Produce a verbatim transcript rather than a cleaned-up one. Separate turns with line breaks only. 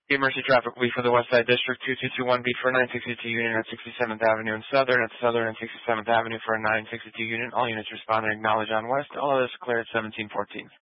Emergency traffic will be for the West Side District two two two one B for nine sixty-two unit at sixty-seventh Avenue and Southern, at Southern and sixty-seventh Avenue for a nine sixty-two unit. All units respond and acknowledge on West. All others clear at seventeen fourteen.